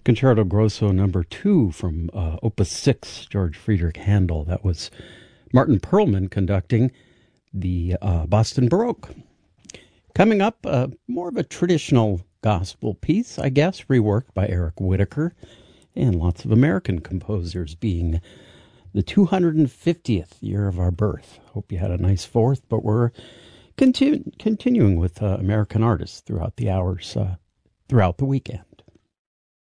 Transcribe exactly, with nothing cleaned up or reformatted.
Concerto Grosso number two from uh, Opus six, George Friedrich Handel. That was Martin Perlman conducting the uh, Boston Baroque. Coming up, uh, more of a traditional gospel piece, I guess, reworked by Eric Whitacre, and lots of American composers, being the two hundred fiftieth year of our birth. Hope you had a nice fourth, but we're continu- continuing with uh, American artists throughout the hours, uh, throughout the weekend.